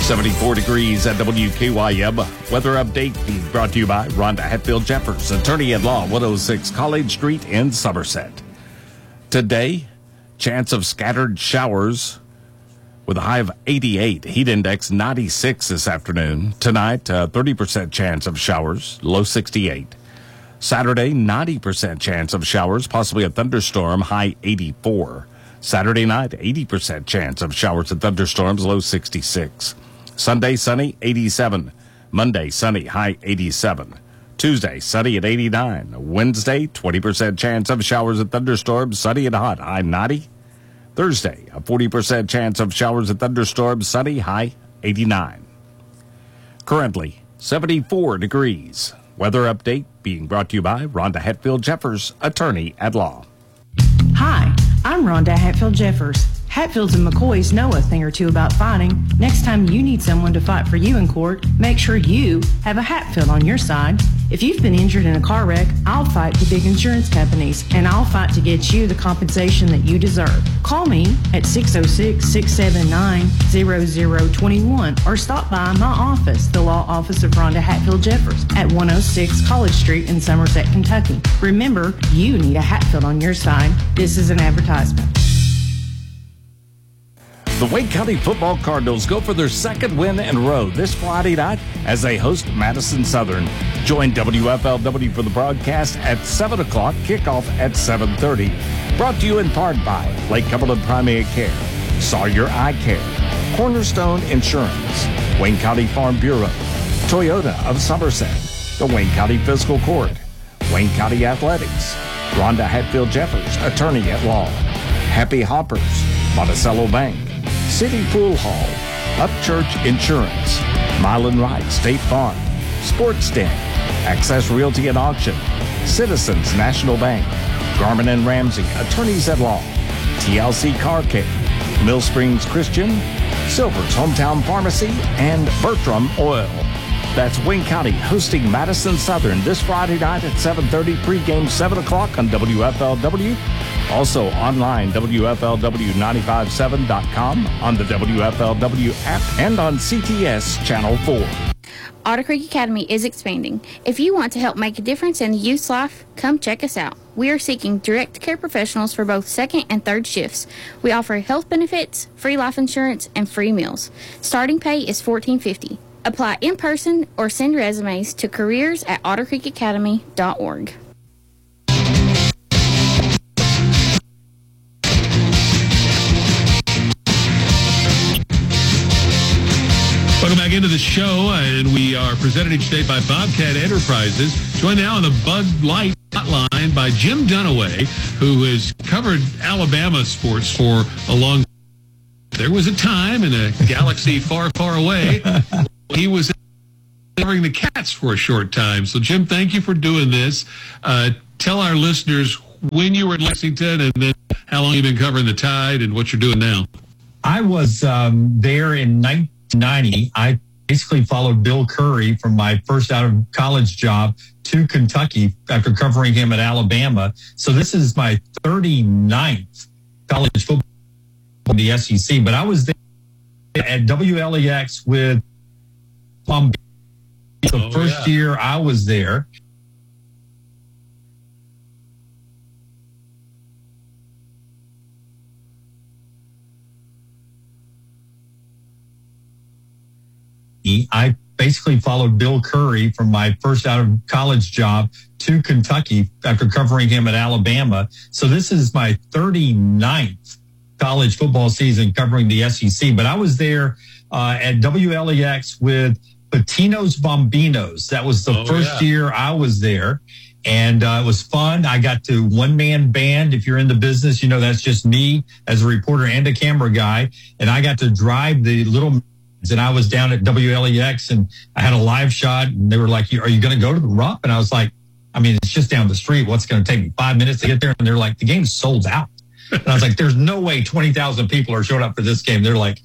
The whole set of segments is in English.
74 degrees at WKYM. Weather update being brought to you by Rhonda Hatfield Jeffers, attorney at law, 106 College Street in Somerset. Today, chance of scattered showers with a high of 88. Heat index 96 this afternoon. Tonight, 30% chance of showers, low 68. Saturday, 90% chance of showers, possibly a thunderstorm, high 84. Saturday night, 80% chance of showers and thunderstorms, low 66. Sunday, sunny, 87. Monday, sunny, high 87. Tuesday, sunny at 89. Wednesday, 20% chance of showers and thunderstorms, sunny and hot, high 90. Thursday, a 40% chance of showers and thunderstorms, sunny, high 89. Currently, 74 degrees. Weather update being brought to you by Rhonda Hatfield Jeffers, attorney at law. Hi, I'm Rhonda Hatfield Jeffers. Hatfields and McCoys know a thing or two about fighting. Next time you need someone to fight for you in court, make sure you have a Hatfield on your side. If you've been injured in a car wreck, I'll fight the big insurance companies, and I'll fight to get you the compensation that you deserve. Call me at 606-679-0021 or stop by my office, the law office of Rhonda Hatfield Jeffers at 106 College Street in Somerset, Kentucky. Remember, you need a Hatfield on your side. This is an advertisement. The Wayne County Football Cardinals go for their second win in a row this Friday night as they host Madison Southern. Join WFLW for the broadcast at 7 o'clock, kickoff at 7:30. Brought to you in part by Lake Cumberland Primary Care, Sawyer Eye Care, Cornerstone Insurance, Wayne County Farm Bureau, Toyota of Somerset, the Wayne County Fiscal Court, Wayne County Athletics, Rhonda Hatfield Jeffers, attorney at law, Happy Hoppers, Monticello Bank, City Pool Hall, Upchurch Insurance, Milan Wright State Farm, Sports Den, Access Realty and Auction, Citizens National Bank, Garmin and Ramsey, attorneys at law, TLC Car Care, Mill Springs Christian, Silver's Hometown Pharmacy, and Bertram Oil. That's Wayne County hosting Madison Southern this Friday night at 7:30, pregame 7 o'clock on WFLW. Also online, WFLW957.com, on the WFLW app, and on CTS Channel 4. Otter Creek Academy is expanding. If you want to help make a difference in the youth's life, come check us out. We are seeking direct care professionals for both second and third shifts. We offer health benefits, free life insurance, and free meals. Starting pay is $14.50. Apply in person or send resumes to careers@ottercreekacademy.org. Welcome back into the show, and we are presented each day by Bobcat Enterprises. Joined now on the Bud Light hotline by Jim Dunaway, who has covered Alabama sports for a long time. There was a time in a galaxy far, far away, he was covering the Cats for a short time. So, Jim, thank you for doing this. Tell our listeners when you were in Lexington and then how long you've been covering the Tide and what you're doing now. I was there in 1990. I basically followed Bill Curry from my first out of college job to Kentucky after covering him at Alabama. So this is my 39th college football in the SEC. But I was there at WLEX with Palm Beach the first year I was there. I basically followed Bill Curry from my first out of college job to Kentucky after covering him at Alabama. So this is my 39th college football season covering the SEC. But I was there at WLEX with Patino's Bombinos. That was the first year I was there. And it was fun. I got to one-man band. If you're in the business, you know that's just me as a reporter and a camera guy. And I got to drive the little... And I was down at WLEX and I had a live shot and they were like, are you going to go to the Rupp? And I was like, I mean, it's just down the street. What's going to take me 5 minutes to get there? And they're like, the game's sold out. And I was like, there's no way 20,000 people are showing up for this game. They're like,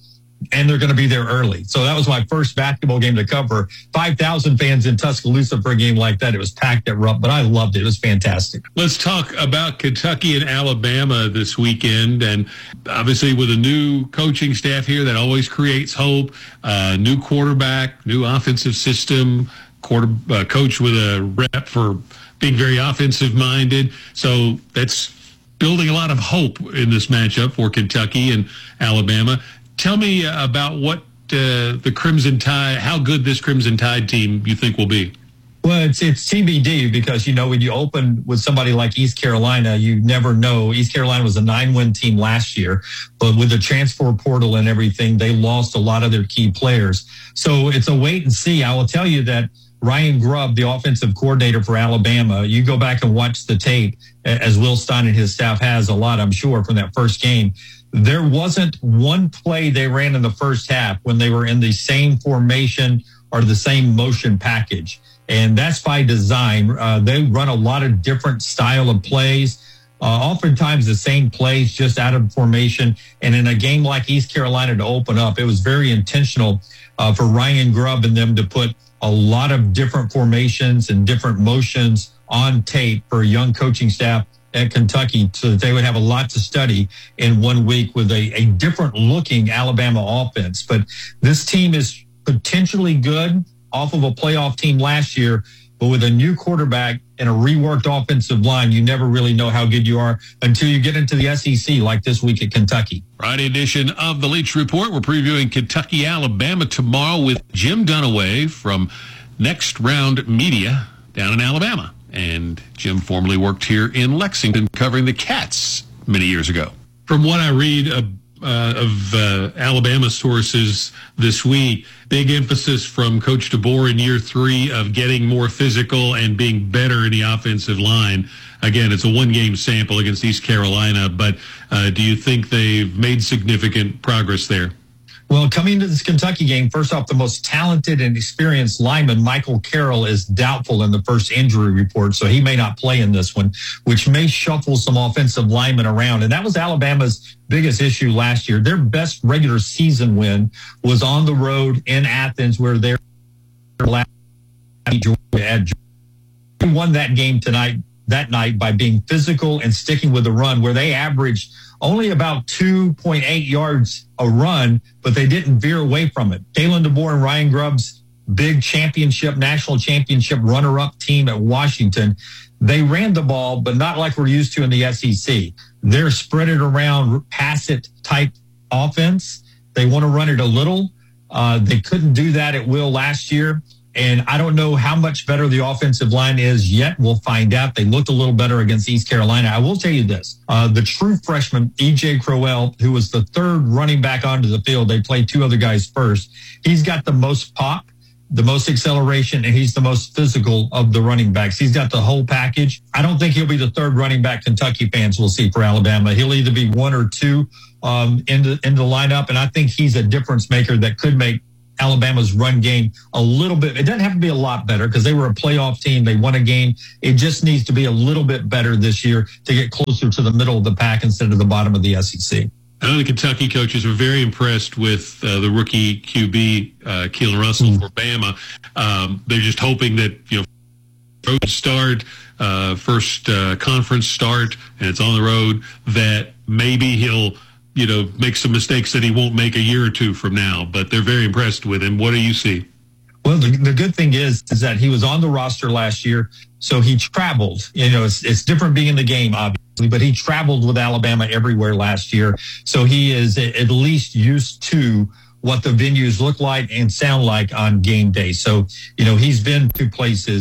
and they're going to be there early. So that was my first basketball game to cover. 5,000 fans in Tuscaloosa for a game like that. It was packed at Rupp, but I loved it. It was fantastic. Let's talk about Kentucky and Alabama this weekend. And obviously with a new coaching staff here, that always creates hope. New quarterback, new offensive system, coach with a rep for being very offensive-minded. So that's building a lot of hope in this matchup for Kentucky and Alabama. Tell me about what the Crimson Tide, how good this Crimson Tide team you think will be. Well, it's TBD because, when you open with somebody like East Carolina, you never know. East Carolina was a 9-win team last year, but with the transfer portal and everything, they lost a lot of their key players. So it's a wait and see. I will tell you that Ryan Grubb, the offensive coordinator for Alabama, you go back and watch the tape, as Will Stein and his staff has a lot, I'm sure, from that first game. There wasn't one play they ran in the first half when they were in the same formation or the same motion package. And that's by design. They run a lot of different style of plays, oftentimes the same plays just out of formation. And in a game like East Carolina to open up, it was very intentional for Ryan Grubb and them to put a lot of different formations and different motions on tape for a young coaching staff at Kentucky so that they would have a lot to study in 1 week with a different looking Alabama offense. But this team is potentially good off of a playoff team last year, but with a new quarterback and a reworked offensive line, you never really know how good you are until you get into the SEC like this week at Kentucky. Friday edition of the Leach Report. We're previewing Kentucky, Alabama tomorrow with Jim Dunaway from Next Round Media down in Alabama. And Jim formerly worked here in Lexington covering the Cats many years ago. From what I read of Alabama sources this week, big emphasis from Coach DeBoer in year 3 of getting more physical and being better in the offensive line. Again, it's a one-game sample against East Carolina, but do you think they've made significant progress there? Well, coming into this Kentucky game, first off, the most talented and experienced lineman, Michael Carroll, is doubtful in the first injury report, so he may not play in this one, which may shuffle some offensive linemen around. And that was Alabama's biggest issue last year. Their best regular season win was on the road in Athens, where they won that game that night by being physical and sticking with the run, where they averaged only about 2.8 yards a run, but they didn't veer away from it. Kalen DeBoer and Ryan Grubb's big national championship runner-up team at Washington, they ran the ball, but not like we're used to in the SEC. They're spread it around, pass it type offense. They want to run it a little. They couldn't do that at will last year. And I don't know how much better the offensive line is yet. We'll find out. They looked a little better against East Carolina. I will tell you this. The true freshman, E.J. Crowell, who was the third running back onto the field, they played 2 other guys first. He's got the most pop, the most acceleration, and he's the most physical of the running backs. He's got the whole package. I don't think he'll be the third running back Kentucky fans will see for Alabama. He'll either be 1 or 2 in the lineup, and I think he's a difference maker that could make Alabama's run game a little bit. It doesn't have to be a lot better because they were a playoff team. They won a game. It just needs to be a little bit better this year to get closer to the middle of the pack instead of the bottom of the SEC. I know the Kentucky coaches were very impressed with the rookie QB, Keelan Russell for Bama. They're just hoping that, road start, first conference start, and it's on the road, that maybe he'll make some mistakes that he won't make a year or 2 from now, but they're very impressed with him. What do you see? Well, the good thing is that he was on the roster last year, so he traveled. It's different being in the game, obviously, but he traveled with Alabama everywhere last year. So he is at least used to what the venues look like and sound like on game day. So, he's been to places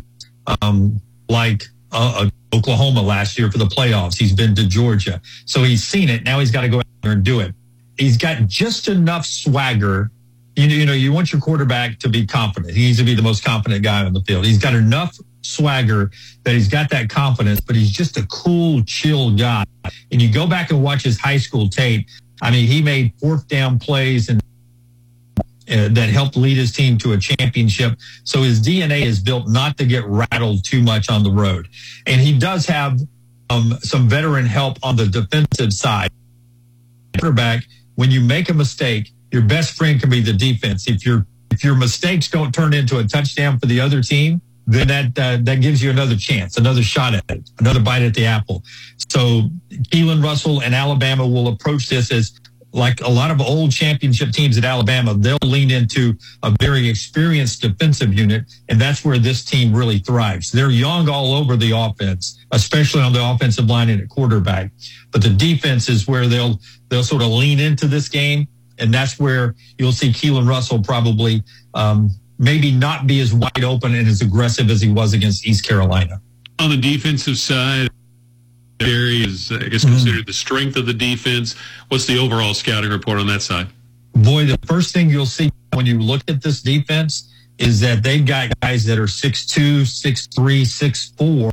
like Oklahoma last year for the playoffs. He's been to Georgia. So he's seen it. Now he's got to go out there and do it. He's got just enough swagger. You want your quarterback to be confident. He needs to be the most confident guy on the field. He's got enough swagger that he's got that confidence, but he's just a cool, chill guy. And you go back and watch his high school tape. I mean, he made 4th down plays and that helped lead his team to a championship. So his DNA is built not to get rattled too much on the road. And he does have some veteran help on the defensive side. Quarterback, when you make a mistake, your best friend can be the defense. If your mistakes don't turn into a touchdown for the other team, then that gives you another chance, another shot at it, another bite at the apple. So Keelan Russell and Alabama will approach this as like a lot of old championship teams at Alabama. They'll lean into a very experienced defensive unit, and that's where this team really thrives. They're young all over the offense, especially on the offensive line and at quarterback. But the defense is where they'll sort of lean into this game, and that's where you'll see Keelan Russell probably maybe not be as wide open and as aggressive as he was against East Carolina. On the defensive side, Barry is, I guess, considered the strength of the defense. What's the overall scouting report on that side? Boy, the first thing you'll see when you look at this defense is that they've got guys that are 6'2", 6'3", 6'4",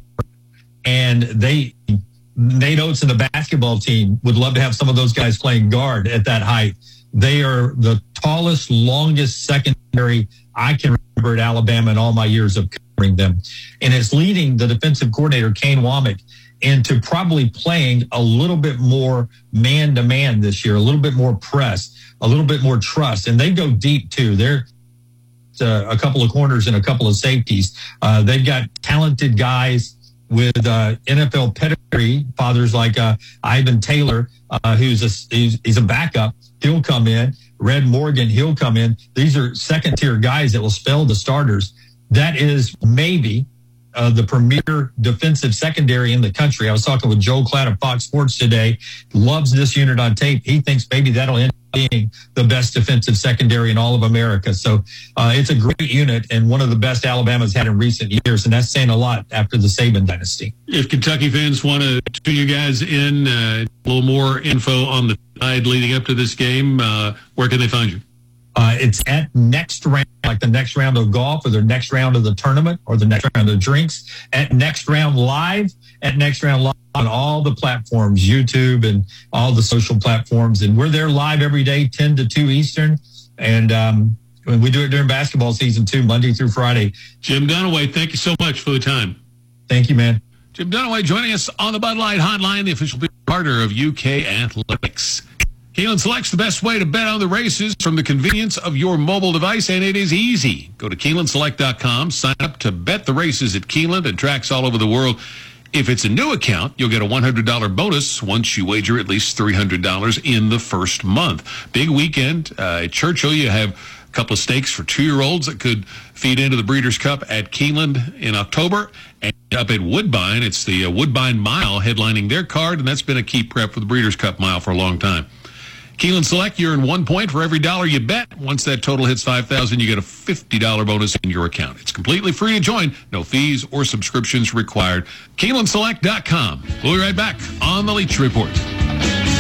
and Nate Oates and the basketball team would love to have some of those guys playing guard at that height. They are the tallest, longest secondary I can remember at Alabama in all my years of covering them. And it's leading the defensive coordinator, Kane Womack, into probably playing a little bit more man-to-man this year, a little bit more press, a little bit more trust. And they go deep, too. They're a couple of corners and a couple of safeties. They've got talented guys with NFL pedigree, fathers like Ivan Taylor, he's a backup. He'll come in. Red Morgan, he'll come in. These are second-tier guys that will spell the starters. That is maybe the premier defensive secondary in the country. I was talking with Joel Klatt of Fox Sports today. Loves this unit on tape. He thinks maybe that'll end up being the best defensive secondary in all of America. So it's a great unit and one of the best Alabama's had in recent years, and that's saying a lot after the Saban dynasty. If Kentucky fans want to tune you guys in, a little more info on the side leading up to this game, where can they find you? It's at Next Round, like the next round of golf or the next round of the tournament or the next round of drinks, at Next Round Live, on all the platforms, YouTube and all the social platforms. And we're there live every day, 10 to 2 Eastern. And we do it during basketball season too, Monday through Friday. Jim Dunaway, thank you so much for the time. Thank you, man. Jim Dunaway joining us on the Bud Light Hotline, the official partner of UK Athletics. Keeneland Select's the best way to bet on the races from the convenience of your mobile device, and it is easy. Go to KeenelandSelect.com, sign up to bet the races at Keeneland and tracks all over the world. If it's a new account, you'll get a $100 bonus once you wager at least $300 in the first month. Big weekend at Churchill. You have a couple of stakes for 2-year-olds that could feed into the Breeders' Cup at Keeneland in October. And up at Woodbine, it's the Woodbine Mile headlining their card, and that's been a key prep for the Breeders' Cup Mile for a long time. Keeneland Select, you earn 1 point for every dollar you bet. Once that total hits $5,000, you get a $50 bonus in your account. It's completely free to join. No fees or subscriptions required. KeenelandSelect.com. We'll be right back on the Leach Report.